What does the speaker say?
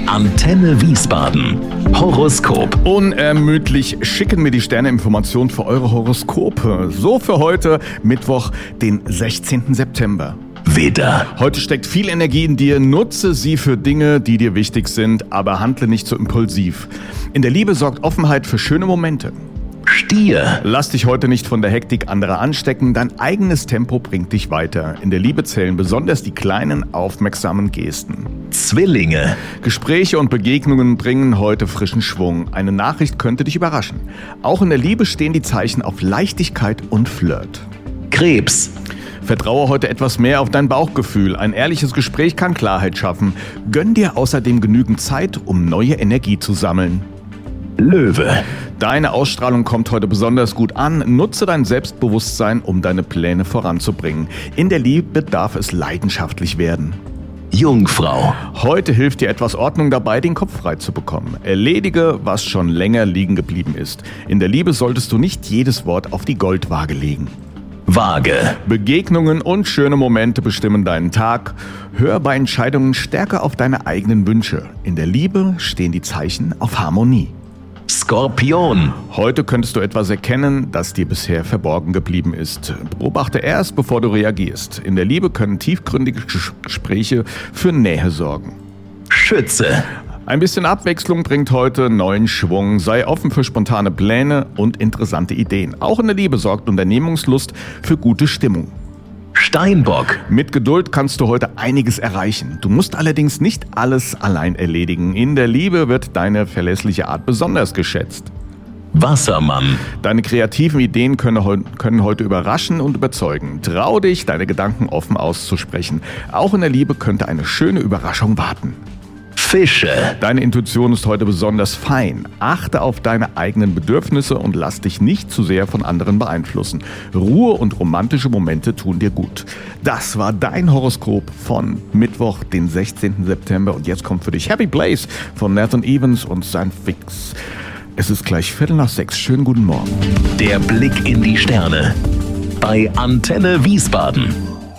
Antenne Wiesbaden. Horoskop. Unermüdlich schicken mir die Sterne Informationen für eure Horoskope. So für heute, Mittwoch, den 16. September. Widder. Heute steckt viel Energie in dir. Nutze sie für Dinge, die dir wichtig sind, aber handle nicht so impulsiv. In der Liebe sorgt Offenheit für schöne Momente. Stier. Lass dich heute nicht von der Hektik anderer anstecken. Dein eigenes Tempo bringt dich weiter. In der Liebe zählen besonders die kleinen, aufmerksamen Gesten. Zwillinge. Gespräche und Begegnungen bringen heute frischen Schwung. Eine Nachricht könnte dich überraschen. Auch in der Liebe stehen die Zeichen auf Leichtigkeit und Flirt. Krebs. Vertraue heute etwas mehr auf dein Bauchgefühl. Ein ehrliches Gespräch kann Klarheit schaffen. Gönn dir außerdem genügend Zeit, um neue Energie zu sammeln. Löwe. Deine Ausstrahlung kommt heute besonders gut an. Nutze dein Selbstbewusstsein, um deine Pläne voranzubringen. In der Liebe darf es leidenschaftlich werden. Jungfrau. Heute hilft dir etwas Ordnung dabei, den Kopf frei zu bekommen. Erledige, was schon länger liegen geblieben ist. In der Liebe solltest du nicht jedes Wort auf die Goldwaage legen. Waage. Begegnungen und schöne Momente bestimmen deinen Tag. Hör bei Entscheidungen stärker auf deine eigenen Wünsche. In der Liebe stehen die Zeichen auf Harmonie. Skorpion. Heute könntest du etwas erkennen, das dir bisher verborgen geblieben ist. Beobachte erst, bevor du reagierst. In der Liebe können tiefgründige Gespräche für Nähe sorgen. Schütze. Ein bisschen Abwechslung bringt heute neuen Schwung. Sei offen für spontane Pläne und interessante Ideen. Auch in der Liebe sorgt Unternehmungslust für gute Stimmung. Steinbock. Mit Geduld kannst du heute einiges erreichen. Du musst allerdings nicht alles allein erledigen. In der Liebe wird deine verlässliche Art besonders geschätzt. Wassermann. Deine kreativen Ideen können heute überraschen und überzeugen. Trau dich, deine Gedanken offen auszusprechen. Auch in der Liebe könnte eine schöne Überraschung warten. Fische. Deine Intuition ist heute besonders fein. Achte auf deine eigenen Bedürfnisse und lass dich nicht zu sehr von anderen beeinflussen. Ruhe und romantische Momente tun dir gut. Das war dein Horoskop von Mittwoch, den 16. September. Und jetzt kommt für dich Happy Place von Nathan Evans und sein Fix. Es ist gleich 5:45. Schönen guten Morgen. Der Blick in die Sterne. Bei Antenne Wiesbaden.